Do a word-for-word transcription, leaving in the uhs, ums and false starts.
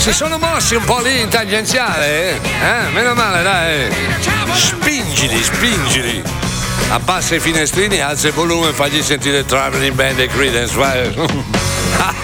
Si sono mossi un po' lì in tangenziale, eh? eh? Meno male, dai. Spingili, spingili. Abbassa i finestrini, alza il volume e fagli sentire Traveling Band e Creedence, vai.